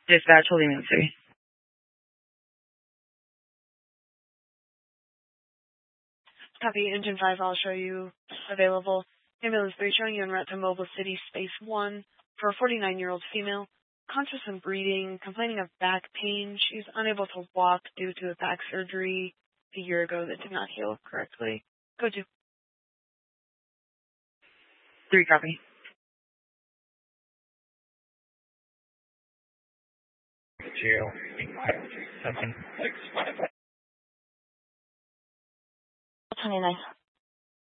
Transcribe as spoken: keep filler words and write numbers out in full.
Dispatch holding answer. Copy, Engine five, I'll show you available. Ambulance three showing you en route to Mobile City Space one for a forty-nine-year-old female, conscious and breathing, complaining of back pain. She's unable to walk due to a back surgery a year ago that did not heal correctly. Go to. Three, copy. Zero, seven, six, five. twenty-nine.